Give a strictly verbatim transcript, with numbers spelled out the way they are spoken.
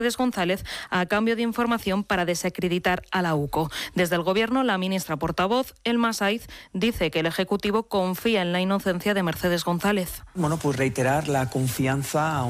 Mercedes González a cambio de información para desacreditar a la UCO. Desde el Gobierno, la ministra portavoz, Elma Saiz, dice que el Ejecutivo confía en la inocencia de Mercedes González. Bueno, pues reiterar la confianza